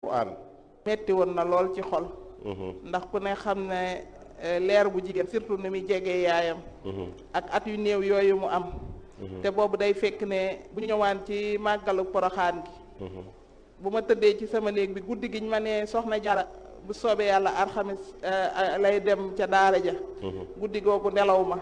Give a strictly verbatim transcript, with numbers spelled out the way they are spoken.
alquran. metti woon na lool ci xol. ndax ku ne xam ne leer bu jigéen surtout ni muy jegee yaayam. ak at yu néew yooyu mu am. te boobu day fekk ne bu ñëwaan ci màggalu poroxaan gi. bu ma tëddee ci sama néeg bi guddi giñ ma ne soxna Jara bu soobee yàlla alxames lay dem ca daara ja. guddi googu nelaw ma.